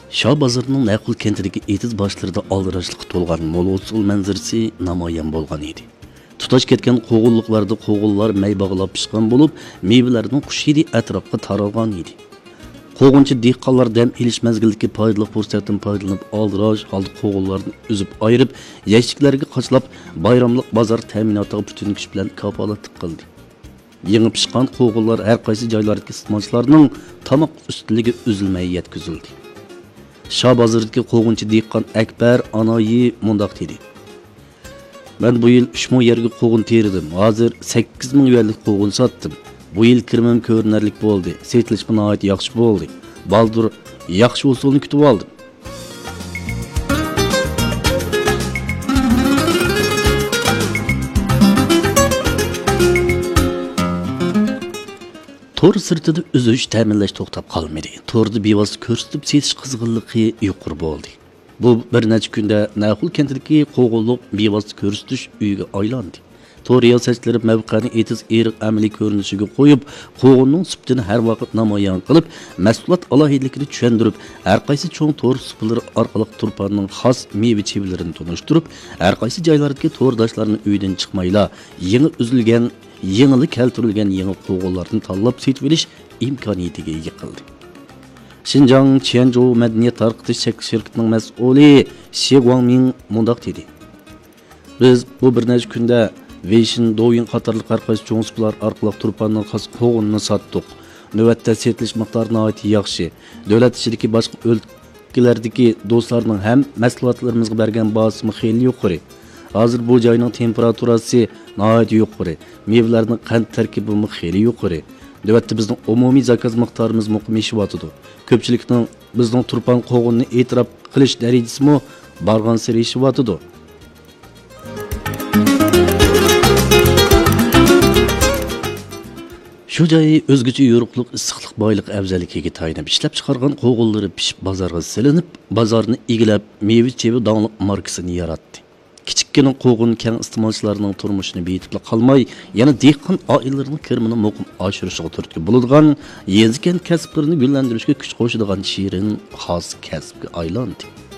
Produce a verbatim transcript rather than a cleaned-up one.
Şah bazarının Naqul kentidagi etiz boshlarida aldirashliqqa to'lgan mo'l usul manzarasi namoyon bo'lgan edi. Tutash ketgan qo'g'illiqlarda qo'g'illar may bog'lab pishgan bo'lib, mevalarning xush hidi atrofga taralgan edi. Qo'g'inchi dehqonlar dam elish mezgilidagi foydali fursatdan foydalanib aldirash holda qo'g'illarni uzib ayirib, yashiklarga qochlab bayramlik bozor ta'minotiga butun kuch bilan kafolatlik qildi. Yangi pishgan qo'g'illar har qaysi joylardagi iste'molchilarning tomoq ustunligi uzilmay yetkazildi. Şah bazarındaki qo'g'inchi dehqon Akbar Anoyi mundaq dedi. Ben bu yil uch ming yerga qo'g'in teridim. Hozir sakkiz ming yuanlik qo'g'in sotdim. Bu yil kirmim ko'rinarlik bo'ldi. Setilish nihoyat yaxshi bo'ldi. Baldur yaxshi usulni kutib oldim. Tor sirtida uzush ta'minlash to'xtab qolmadi. Torda bevosita ko'rsatib setish qizg'inligi yuqori bo'ldi. Bu bir necha kunda Naqul kentidagi qo'g'illiq bevosita ko'rsatish uyiga aylandi. Tor riyosatchilari mavqani etiz eriq amaliy ko'rinishiga qo'yib, qo'g'inning subtini har vaqt namoyon qilib, mahsulot alohidligini tushuntirib, har qaysi cho'ng tor suplari orqali turpanning xos meva chevilarini tunishtirib, har qaysi joylardagi tordashlarni uydan chiqmayla, yangi uzilgan yengili keltirilgan yangi qo'g'illarni tanlab setib olish imkoniyatiga ega qildi. Xinjiang Qianzhou madaniyat tarqatish shirkatining mas'uli Xie Guangming mundaq dedi. Biz bu bir necha kunda Weishin Douyin qatorli har qaysi cho'ng suplar orqali turpanning xos qo'g'inini sotdik. Navbatda setilish miqdori nihoyat yaxshi. Davlat ichidagi boshqa o'lkalardagi do'stlarning ham mahsulotlarimizga bergan bahosimi xeyli yuqori. Hozir bu joyning temperaturasi nihoyat yuqori. Mevalarning qand tarkibi xeyli yuqori. Navbatda bizning umumiy zakaz miqdorimiz muqim eshiyotidir. Ko'pchilikning bizning turpan qo'g'inni e'tirof qilish darajasimi borgan sari eshiyotidir. Shu joy o'zgacha yo'riqlik, issiqlik, boylik afzalligiga tayanib ishlab chiqargan qo'g'inlari pishib bozorga silinib, bozorni egilab, meva chevi donliq markasini yaratdi. Kichikkina qo'g'in keng iste'molchilarning turmushini betib qolmay, yana dehqon oilalarining kirmini muqim oshirishga turtki bo'ladigan, yezikan kasblarini gullantirishga kuch qo'shadigan shirin xos kasbga aylandi.